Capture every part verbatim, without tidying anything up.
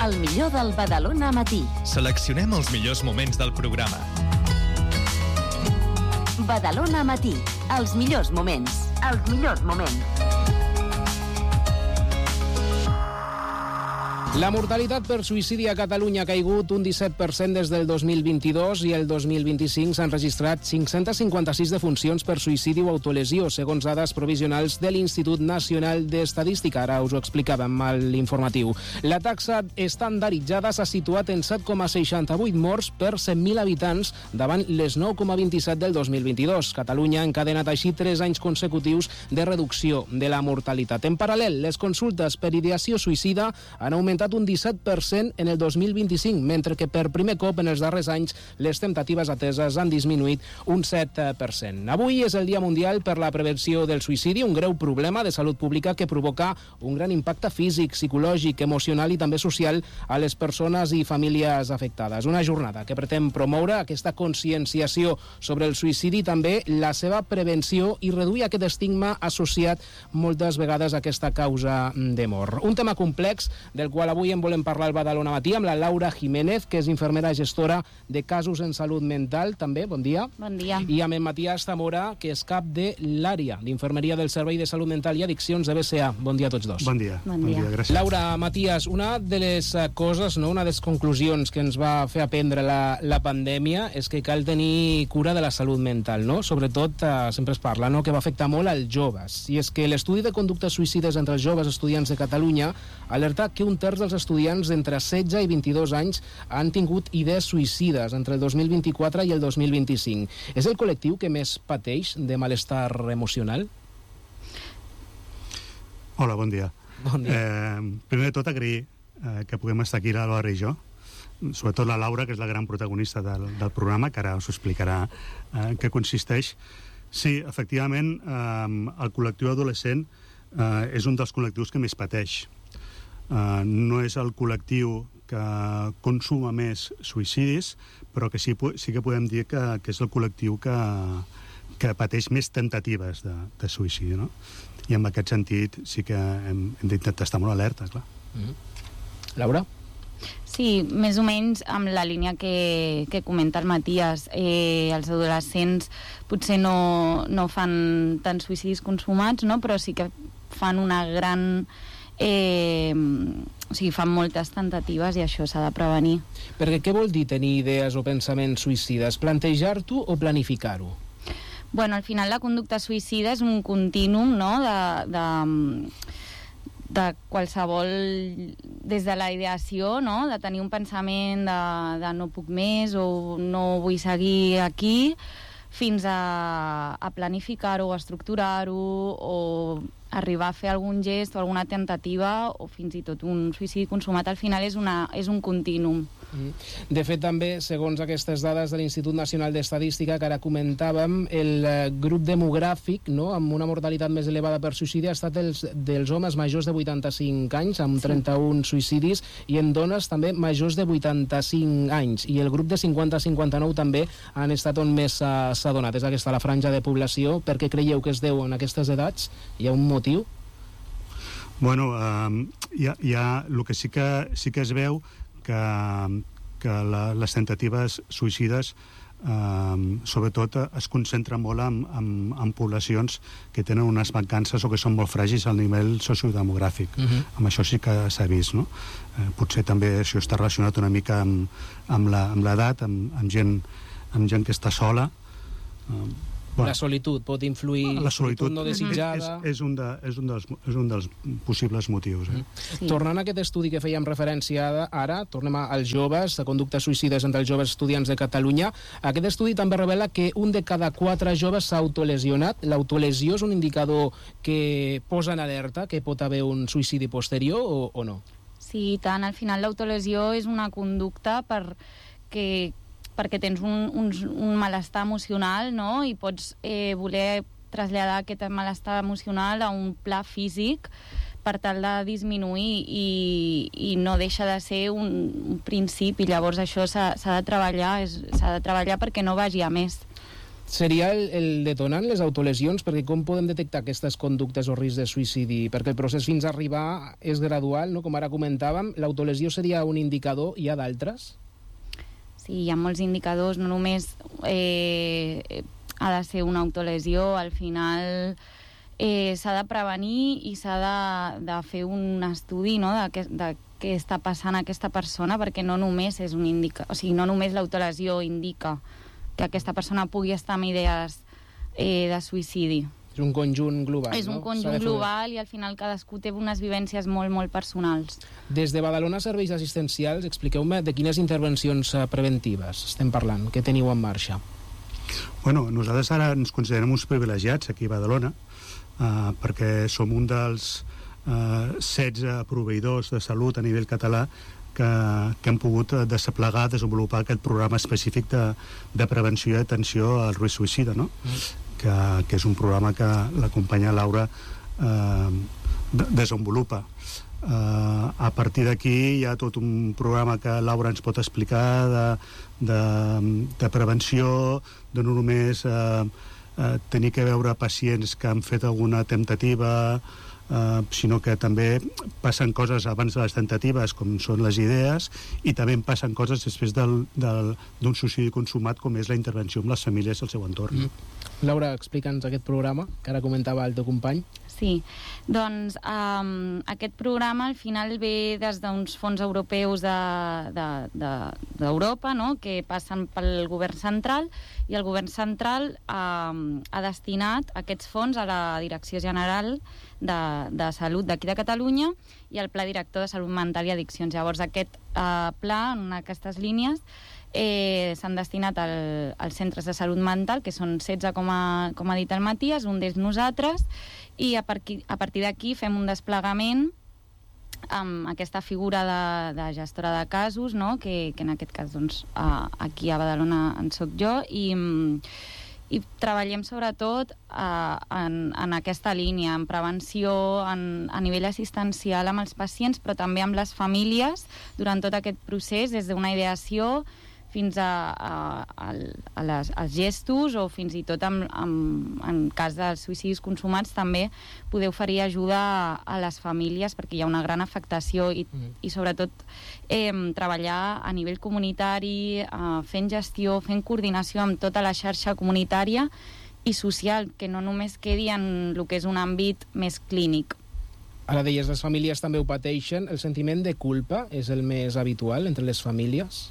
el millor del Badalona Matí. Seleccionem els millors moments del programa. Badalona Matí, els millors moments. Els millors moments. La mortalitat per suïcidi a Catalunya ha caigut un disset per cent des del dos mil vint-i-dos i el dos mil vint-i-cinc s'han registrat cinc-cents cinquanta-sis defuncions per suïcidi o autolesió, segons dades provisionals de l'Institut Nacional d'Estadística. Ara us ho explicàvem a l'informatiu. La taxa estandarditzada s'ha situat en set coma seixanta-vuit morts per cent mil habitants davant les nou coma vint-i-set del dos mil vint-i-dos. Catalunya ha encadenat així tres anys consecutius de reducció de la mortalitat. En paral·lel, les consultes per ideació suïcida han augmentat un disset per cent en el dos mil vint-i-cinc, mentre que per primer cop en els darrers anys les temptatives ateses han disminuït un set per cent. Avui és el Dia Mundial per la Prevenció del Suïcidi, un greu problema de salut pública que provoca un gran impacte físic, psicològic, emocional i també social a les persones i famílies afectades. Una jornada que pretén promoure aquesta conscienciació sobre el suïcidi i també la seva prevenció i reduir aquest estigma associat moltes vegades a aquesta causa de mort. Un tema complex del qual avui en volem parlar al Badalona Matí amb la Laura Jiménez, que és infermera gestora de casos en salut mental. També, bon dia. Bon dia. I amb en Matías Zamora, que és cap de l'àrea d'infermeria del Servei de Salut Mental i Addiccions de B C A. Bon dia a tots dos. Bon dia. Bon dia. Bon dia, gràcies. Laura, Matías, una de les coses, no, una de les conclusions que ens va fer aprendre la, la pandèmia és que cal tenir cura de la salut mental, no? Sobretot, eh, sempre es parla, no?, que va afectar molt als joves. I és que l'estudi de conductes suïcides entre els joves estudiants de Catalunya alerta que un terç dels estudiants d'entre setze i vint-i-dos anys han tingut idees suïcides entre el dos mil vint-i-quatre i el dos mil vint-i-cinc. És el col·lectiu que més pateix de malestar emocional? Hola, bon dia. Bon dia. Eh, primer de tot, agrair eh, que puguem estar aquí la Laura i jo, sobretot la Laura, que és la gran protagonista del, del programa, que ara us explicarà eh, què consisteix. Sí, efectivament, eh, el col·lectiu adolescent eh, és un dels col·lectius que més pateix. Uh, no és el col·lectiu que consuma més suïcidis, però que sí, sí que podem dir que, que és el col·lectiu que, que pateix més tentatives de, de suïcidi, no? I en aquest sentit sí que hem, hem d'intentar estar molt alerta, clar. Mm-hmm. Laura? Sí, més o menys amb la línia que, que comenta el Matías. Eh, els adolescents potser no, no fan tants suïcidis consumats, no? Però sí que fan una gran... Eh, o sigui, fan moltes tentatives i això s'ha de prevenir. Perquè què vol dir tenir idees o pensaments suïcides? Plantejar-t'ho o planificar-ho? Bueno, al final la conducta suïcida és un contínuum, no?, de, de, de qualsevol, des de la ideació, no?, de tenir un pensament de, de no puc més o no vull seguir aquí, fins a, a planificar-ho, a estructurar-ho o arribar a fer algun gest o alguna tentativa o fins i tot un suïcidi consumat. Al final és, una, és un contínuum. De fet, també, segons aquestes dades de l'Institut Nacional d'Estadística que ara comentàvem, el grup demogràfic, no?, amb una mortalitat més elevada per suïcidi ha estat els, dels homes majors de vuitanta-cinc anys, amb trenta-un sí. suïcidis, i en dones també majors de vuitanta-cinc anys. I el grup de cinquanta a cinquanta-nou també han estat on més s'ha donat. És aquesta la franja de població. Per què creieu que es deu en aquestes edats? Hi ha un motiu? Bueno, eh, hi ha, hi ha, el que sí que, sí que es veu que, que la, les tentatives suïcides eh, sobretot es concentren molt en, en, en poblacions que tenen unes mancances o que són molt fràgils al nivell sociodemogràfic. Uh-huh. Amb això sí que s'ha vist, no? Eh, potser també això està relacionat una mica amb, amb l'edat, amb, amb, gent, amb gent que està sola. Eh, Bueno, la solitud pot influir, la solitud no desitjada. És, és, un de, és, un dels, és un dels possibles motius. Eh? Sí. Tornant a aquest estudi que fèiem referència ara, tornem als joves, a conductes suïcides entre els joves estudiants de Catalunya. Aquest estudi també revela que un de cada quatre joves s'ha autolesionat. L'autolesió és un indicador que posa en alerta que pot haver un suïcidi posterior o, o no? Sí, tant. Al final l'autolesió és una conducta per que perquè tens un, un, un malestar emocional, no?, i pots eh, voler traslladar aquest malestar emocional a un pla físic per tal de disminuir i, i no deixa de ser un, un principi. Llavors això s'ha de treballar, s'ha de treballar perquè no vagi a més. Seria el, el detonant les autolesions? Perquè com podem detectar aquestes conductes o riscs de suïcidi? Perquè el procés fins a arribar és gradual, no? Com ara comentàvem, l'autolesió seria un indicador, hi ha d'altres? Sí, hi ha molts indicadors, no només eh, ha de ser una autolesió, al final eh, s'ha de prevenir i s'ha de, de fer un estudi, no?, de, que, de què està passant a aquesta persona, perquè no només és un indica, o sigui, no només l'autolesió indica que aquesta persona pugui estar amb idees eh, de suïcidi. És un conjunt global, És un no? conjunt global i al final cadascú té unes vivències molt, molt personals. Des de Badalona Serveis Assistencials, expliqueu-me de quines intervencions preventives estem parlant, què teniu en marxa? Bueno, nosaltres ara ens considerem uns privilegiats aquí a Badalona, eh, perquè som un dels eh, setze proveïdors de salut a nivell català que, que hem pogut desplegar, desenvolupar aquest programa específic de, de prevenció i atenció al risc suïcida, no? Mm. que, que és un programa que la companya Laura eh, desenvolupa. Eh, a partir d'aquí hi ha tot un programa que Laura ens pot explicar de, de, de prevenció, de no només eh, eh, tenir que veure pacients que han fet alguna temptativa, Uh, sinó que també passen coses abans de les tentatives, com són les idees, i també passen coses després del, del, d'un suïcidi consumat, com és la intervenció amb les famílies al seu entorn. Mm. Laura, explica'ns aquest programa, que ara comentava el teu company. Sí, doncs um, aquest programa al final ve des d'uns fons europeus d'Europa, de, de, no?, que passen pel govern central, i el govern central um, ha destinat aquests fons a la Direcció General de, de Salut d'aquí de Catalunya i al Pla Director de Salut Mental i Addiccions. Llavors aquest uh, pla, en aquestes línies, eh, s'han destinat al, als centres de salut mental, que són setze, com ha, com ha dit el Matías, un d'ells nosaltres, i a, par a partir d'aquí fem un desplegament amb aquesta figura de, de gestora de casos, no?, que, que en aquest cas doncs, a, aquí a Badalona en soc jo, i, i treballem sobretot a, en, en aquesta línia, en prevenció, en, a nivell assistencial amb els pacients, però també amb les famílies durant tot aquest procés, des d'una ideació fins a, a, a, a les, als gestos, o fins i tot en, en, en cas dels suïcidis consumats també poder oferir ajuda a, a les famílies, perquè hi ha una gran afectació i, mm. i sobretot eh, treballar a nivell comunitari, eh, fent gestió, fent coordinació amb tota la xarxa comunitària i social, que no només quedi en el que és un àmbit més clínic. Ara deies, les famílies també ho pateixen. El sentiment de culpa és el més habitual entre les famílies?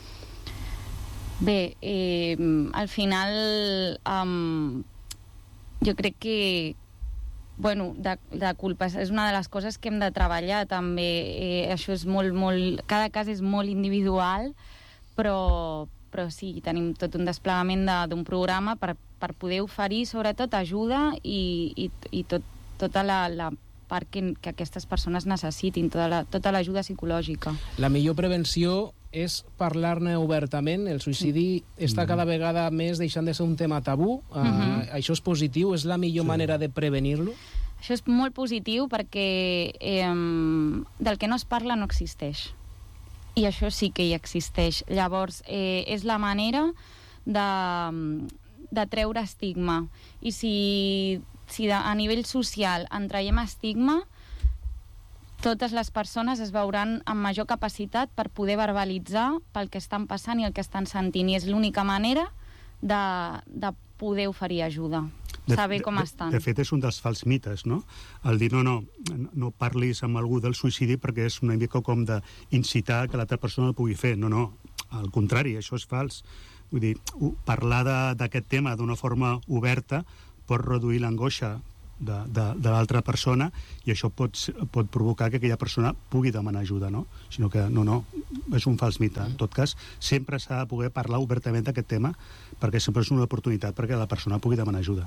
Bé, eh, al final um, jo crec que bueno, de, de culpa és una de les coses que hem de treballar també. Eh, això és molt, molt... Cada cas és molt individual, però, però sí, tenim tot un desplegament d'un de, programa per, per poder oferir sobretot ajuda i, i, i tot, tota la, la part que, que aquestes persones necessitin, tota la, tota l'ajuda psicològica. La millor prevenció és parlar-ne obertament. El suïcidi sí. està cada vegada més deixant de ser un tema tabú. Uh, uh-huh. Això és positiu? És la millor sí. manera de prevenir-lo? Això és molt positiu perquè eh, del que no es parla no existeix. I això sí que hi existeix. Llavors, eh, és la manera de, de treure estigma. I si, si de, a nivell social en traiem estigma, totes les persones es veuran amb major capacitat per poder verbalitzar pel que estan passant i el que estan sentint, i és l'única manera de, de poder oferir ajuda, de, saber com de, estan. De fet, és un dels fals mites, no? El dir, no, no, no parlis amb algú del suïcidi perquè és una mica com d'incitar que l'altra persona el pugui fer. No, no, al contrari, això és fals. Vull dir, parlar d'aquest tema d'una forma oberta pot reduir l'angoixa de, de, de l'altra persona, i això pot, pot provocar que aquella persona pugui demanar ajuda, no? Sinó que no, no, és un fals mite. En tot cas, sempre s'ha de poder parlar obertament d'aquest tema, perquè sempre és una oportunitat perquè la persona pugui demanar ajuda.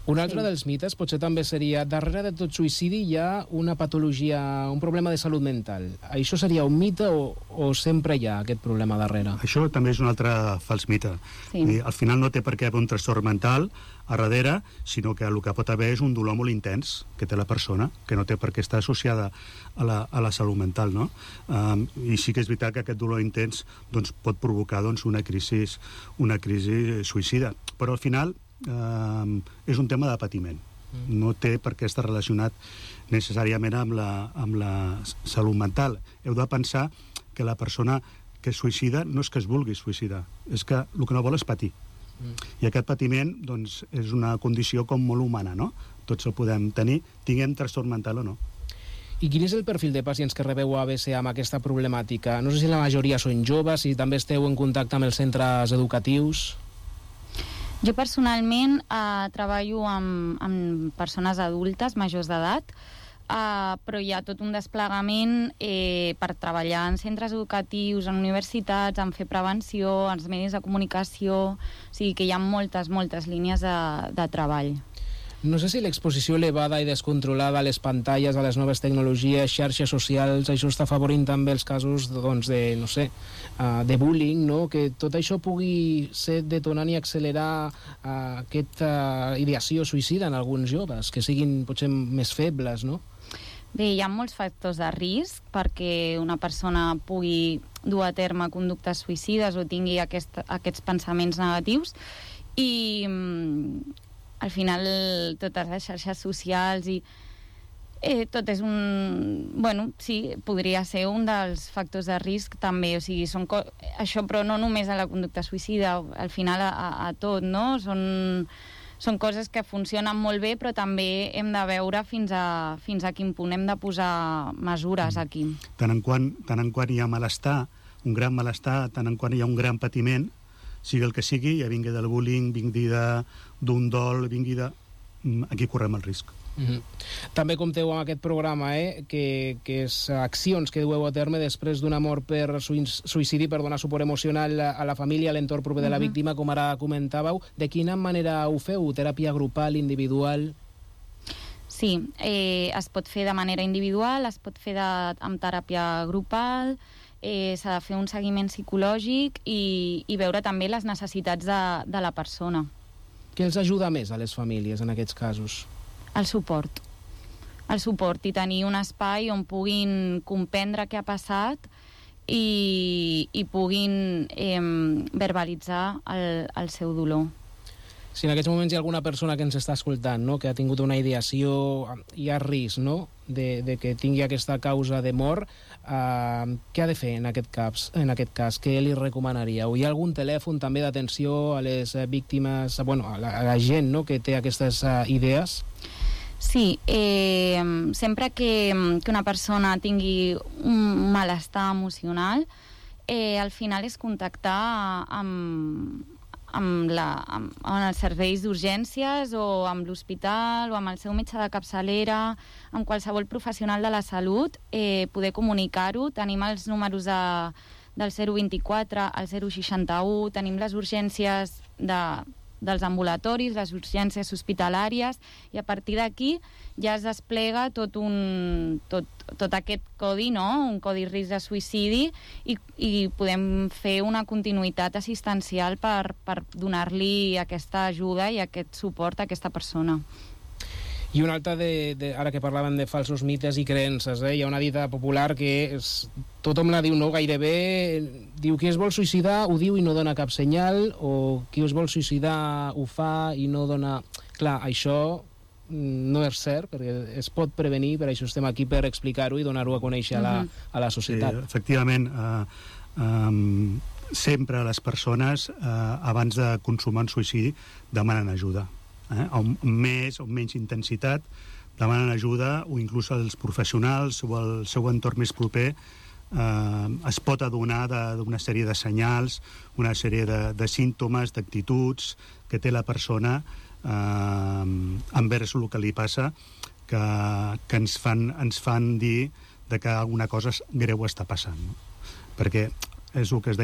Un altre Sí. dels mites potser també seria darrere de tot suïcidi hi ha una patologia, un problema de salut mental. Això seria un mite o, o sempre hi ha aquest problema darrere? Això també és un altre fals mite. Sí. I al final no té per què haver un trastorn mental a darrere, sinó que el que pot haver és un dolor molt intens que té la persona, que no té per què estar associada a la, a la salut mental, no? Um, I sí que és veritat que aquest dolor intens doncs, pot provocar doncs, una crisi, una crisi suïcida. Però al final um, és un tema de patiment. No té per què estar relacionat necessàriament amb la, amb la salut mental. Heu de pensar que la persona que es suïcida no és que es vulgui suïcidar, és que el que no vol és patir. Mm. I aquest patiment doncs, és una condició com molt humana, no? Tots el podem tenir, tinguem trastorn mental o no. I quin és el perfil de pacients que rebeu a A B C amb aquesta problemàtica? No sé si la majoria són joves, si també esteu en contacte amb els centres educatius. Jo personalment eh, treballo amb, amb persones adultes, majors d'edat, eh, però hi ha tot un desplegament eh, per treballar en centres educatius, en universitats, en fer prevenció, en medis de comunicació, o sigui que hi ha moltes, moltes línies de, de treball. No sé si l'exposició elevada i descontrolada a les pantalles, a les noves tecnologies, xarxes socials, això està afavorint també els casos doncs, de, no sé, uh, de bullying, no? Que tot això pugui ser detonant i accelerar uh, aquesta ideació suïcida en alguns joves, que siguin potser més febles, no? Bé, hi ha molts factors de risc perquè una persona pugui dur a terme conductes suïcides o tingui aquest, aquests pensaments negatius i al final totes les xarxes socials i eh, tot és un... Bueno, sí, podria ser un dels factors de risc també, o sigui, són co... això però no només a la conducta suïcida, al final a, a tot, no? Són, són coses que funcionen molt bé, però també hem de veure fins a, fins a quin punt hem de posar mesures aquí. Tant en quant, tant en quant hi ha malestar, un gran malestar, tant en quant hi ha un gran patiment, sigui el que sigui, ja vingui del bullying, vingui d'un dol, vingui de... Aquí correm el risc. Mm-hmm. També compteu amb aquest programa, eh, que, que és accions que dueu a terme després d'una mort per suïcidi per donar suport emocional a la família, a l'entorn proper de la víctima, com ara comentàveu. De quina manera ho feu? Teràpia grupal, individual? Sí, eh, es pot fer de manera individual, es pot fer de, amb teràpia grupal, eh, s'ha de fer un seguiment psicològic i, i veure també les necessitats de, de la persona. Què els ajuda més a les famílies en aquests casos? El suport. El suport i tenir un espai on puguin comprendre què ha passat i, i puguin eh, verbalitzar el, el seu dolor. Si en aquests moments hi ha alguna persona que ens està escoltant, no?, que ha tingut una ideació, hi ha risc, no?, de, de que tingui aquesta causa de mort, eh, què ha de fer en aquest cas? En aquest cas, què li recomanaríeu? Hi ha algun telèfon també d'atenció a les víctimes, bueno, a la, a la gent, no?, que té aquestes uh, idees? Sí, eh, sempre que, que una persona tingui un malestar emocional, eh, al final és contactar amb, amb, la, amb, amb els serveis d'urgències o amb l'hospital o amb el seu metge de capçalera, amb qualsevol professional de la salut, eh, poder comunicar-ho. Tenim els números de, del zero vint-i-quatre al zero seixanta-u, tenim les urgències de... dels ambulatoris, les urgències hospitalàries, i a partir d'aquí ja es desplega tot, un, tot, tot aquest codi, no?, un codi risc de suïcidi, i, i podem fer una continuïtat assistencial per, per donar-li aquesta ajuda i aquest suport a aquesta persona. I una altra, de, de, ara que parlaven de falsos mites i creences, eh? Hi ha una dita popular que és, tothom la diu, no? Gairebé diu qui es vol suïcidar ho diu i no dona cap senyal, o qui es vol suïcidar ho fa i no dona... Clar, això no és cert, perquè es pot prevenir, per això estem aquí per explicar-ho i donar-ho a conèixer a la, a la societat. Sí, efectivament, eh, um, sempre les persones, eh, abans de consumar un suïcidi, demanen ajuda. Eh? Amb més o menys intensitat, demanen ajuda, o inclús els professionals o el seu entorn més proper eh, es pot adonar d'una sèrie de senyals, una sèrie de, de símptomes, d'actituds que té la persona eh, envers el que li passa, que, que ens, fan, ens fan dir de que alguna cosa greu està passant. No? Perquè és el que es deia